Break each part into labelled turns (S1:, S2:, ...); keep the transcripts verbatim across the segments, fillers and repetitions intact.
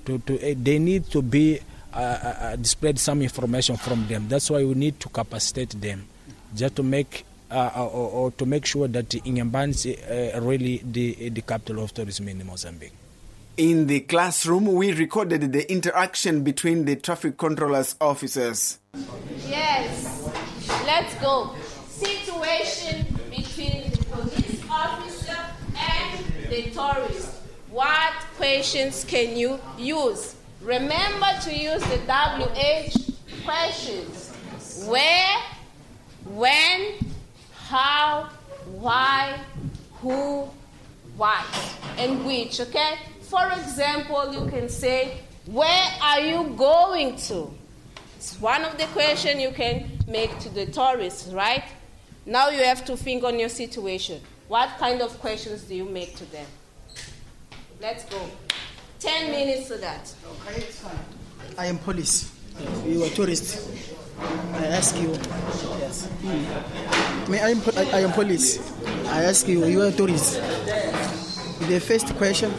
S1: To, to, uh, they need to be uh, uh, displayed some information from them. That's why we need to capacitate them, just to make uh, or, or to make sure that Inhambane is uh, really the the capital of tourism in Mozambique.
S2: In the classroom, we recorded the interaction between the traffic controllers officers.
S3: Yes, let's go. Situation between the police officer and the tourist. What questions can you use? Remember to use the W H questions. Where, when, how, why, who, what, and which, okay? For example, you can say, where are you going to? It's one of the questions you can make to the tourists, right? Now you have to think on your situation. What kind of questions do you make to them? Let's go. Ten minutes to that.
S4: Okay, it's fine. I am police. You are tourist. I ask you. Yes. Mm. I, am, I, I am police. I ask you. You are a tourist. The first question.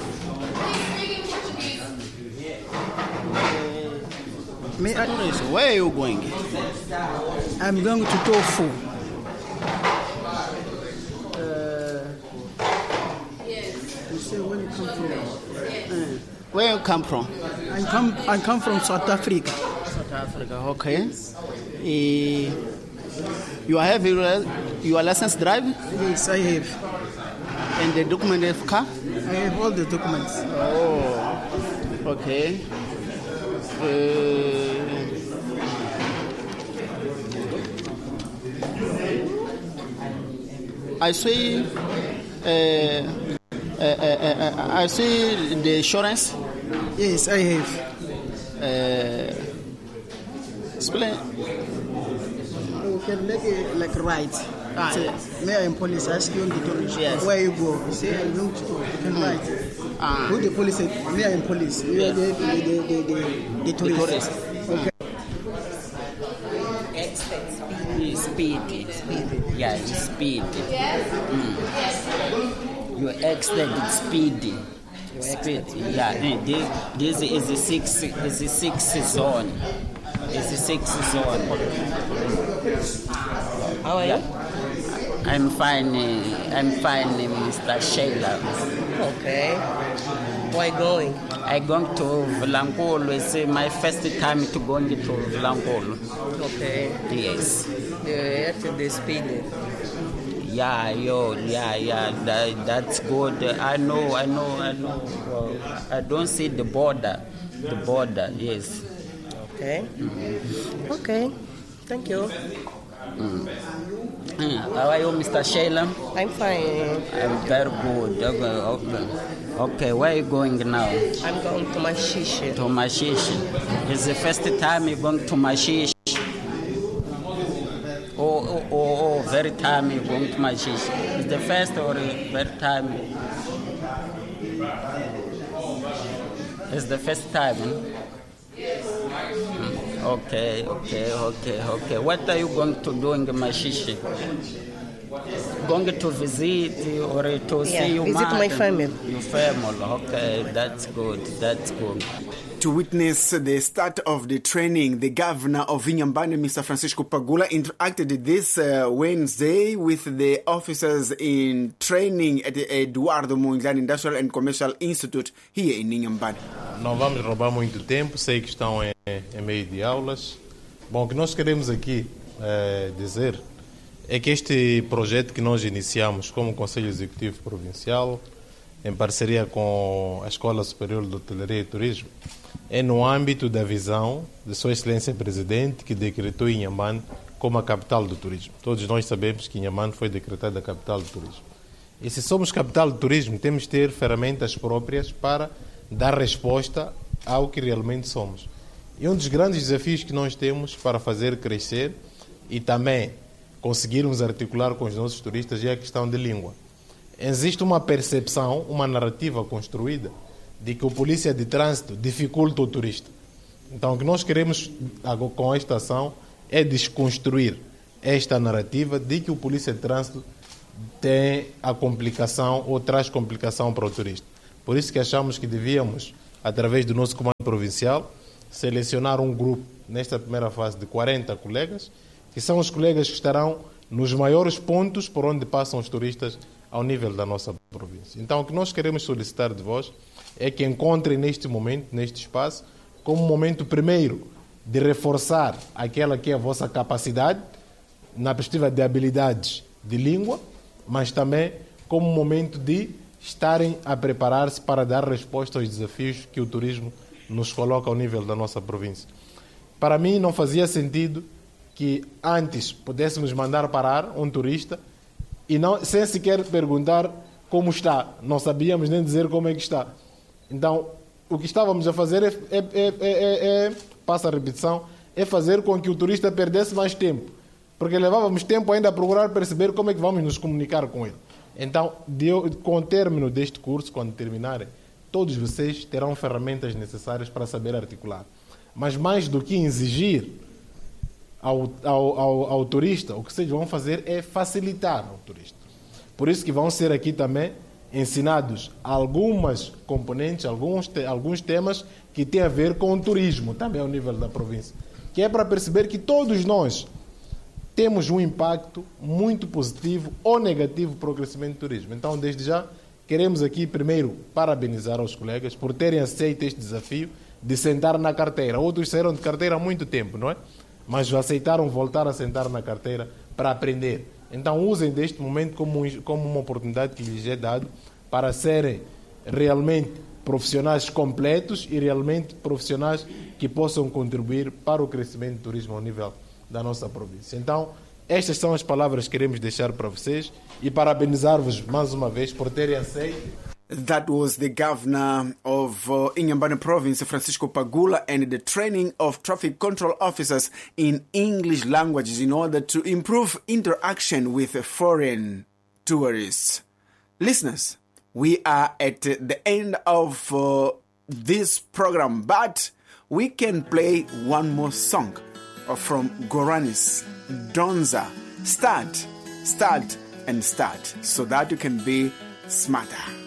S5: May I, where are you going?
S4: I'm going to Tofu. Where you come from?
S5: Uh, where you come from?
S4: I come. I come from South Africa.
S5: South Africa. Okay. Uh, you have your your license drive?
S4: Yes, I have.
S5: And the document of car?
S4: I have all the documents.
S5: Oh. Okay. Uh, I see. Uh, Uh, uh, uh, I see the insurance.
S4: Yes, I have.
S5: Uh, explain.
S4: You can make it like right. Ah, say, may I am police? Ask you on the tourist.
S5: Yes.
S4: Where you go? You say I'm going to go. You can
S5: mm.
S4: write.
S5: Ah.
S4: Who the police say? May I am police? You
S5: yes.
S4: are the the the the, the, the tourist.
S5: The tourist.
S4: Okay.
S6: Speed. Speed. Speed. Yeah, it's speed.
S3: Yes.
S6: Mm.
S3: Yes.
S6: You extended speed. Speed. Yeah. This, this is the six. Is the sixth zone. It's the sixth zone.
S7: How are
S6: yeah.
S7: you?
S6: I'm fine. I'm fine, Mister Sheila.
S7: Okay. Where are you going?
S6: I'm going to Vilankulu. It's my first time to going to Vilankulu.
S7: Okay.
S6: Yes.
S7: Yeah, after the speed.
S6: Yeah, yo, yeah, yeah, that, that's good. I know, I know, I know. Well, I don't see the border. The border, yes.
S7: Okay. Mm-hmm. Okay. Thank you.
S6: Mm. Mm. How are you, Mister Sheila?
S7: I'm fine.
S6: I'm very good. Okay, okay. Okay, where are you going now?
S7: I'm going to Mashishi.
S6: To Mashishi. It's the first time you're going to Mashishi. Oh, oh, oh, oh, very time you're going to Mashishi. It's the first or very time? It's the first time. Hmm? Okay, okay, okay, okay. What are you going to do in Mashishi? Going to visit or to
S7: yeah,
S6: see your
S7: visit
S6: mother?
S7: my family.
S6: Your family, okay, that's good, that's good.
S2: To witness the start of the training, the governor of Inhambane, Mister Francisco Pagula, interacted this uh, Wednesday with the officers in training at the Eduardo Mondlane Industrial and Commercial Institute here in Inhambane.
S8: Não vamos roubar muito tempo, sei que estão em, em meio de aulas. Bom, o que nós queremos aqui é, dizer é que este projeto que nós iniciamos como Conselho Executivo Provincial, em parceria com a Escola Superior de Hotelaria e Turismo, é no âmbito da visão de Sua Excelência Presidente, que decretou Inhambane como a capital do turismo. Todos nós sabemos que Inhambane foi decretada a capital do turismo. E se somos capital do turismo, temos que ter ferramentas próprias para dar resposta ao que realmente somos. E um dos grandes desafios que nós temos para fazer crescer e também conseguirmos articular com os nossos turistas é a questão de língua. Existe uma percepção, uma narrativa construída de que o polícia de trânsito dificulta o turista. Então, o que nós queremos com esta ação é desconstruir esta narrativa de que o polícia de trânsito tem a complicação ou traz complicação para o turista. Por isso que achamos que devíamos através do nosso comando provincial, selecionar um grupo, nesta primeira fase, de quarenta colegas, que são os colegas que estarão nos maiores pontos por onde passam os turistas ao nível da nossa província. Então, o que nós queremos solicitar de vós é que encontrem neste momento, neste espaço, como um momento primeiro de reforçar aquela que é a vossa capacidade, na perspectiva de habilidades de língua, mas também como um momento de estarem a preparar-se para dar resposta aos desafios que o turismo nos coloca ao nível da nossa província. Para mim, não fazia sentido que antes pudéssemos mandar parar um turista e não, sem sequer perguntar como está. Não sabíamos nem dizer como é que está. Então, o que estávamos a fazer é, é, é, é, é passa a repetição, é fazer com que o turista perdesse mais tempo. Porque levávamos tempo ainda a procurar perceber como é que vamos nos comunicar com ele. Então, de, com o término deste curso, quando terminarem, todos vocês terão ferramentas necessárias para saber articular. Mas mais do que exigir ao, ao, ao, ao turista, o que vocês vão fazer é facilitar ao turista. Por isso que vão ser aqui também ensinados algumas componentes, alguns, te, alguns temas que têm a ver com o turismo, também ao nível da província. Que é para perceber que todos nós temos um impacto muito positivo ou negativo para o crescimento do turismo. Então, desde já, queremos aqui primeiro parabenizar aos colegas por terem aceito este desafio de sentar na carteira. Outros saíram de carteira há muito tempo, não é? Mas aceitaram voltar a sentar na carteira para aprender. Então, usem deste momento como, como uma oportunidade que lhes é dado para serem realmente profissionais completos e realmente profissionais que possam contribuir para o crescimento do turismo ao nível da nossa província. Então, estas são as palavras que queremos deixar para vocês e parabenizar-vos mais uma vez por terem aceito.
S2: That was the governor of uh, Inhambane province, Francisco Pagula, and the training of traffic control officers in English languages in order to improve interaction with foreign tourists. Listeners, we are at the end of uh, this program, but we can play one more song from Goranis, Donza. Start, start, and start, so that you can be smarter.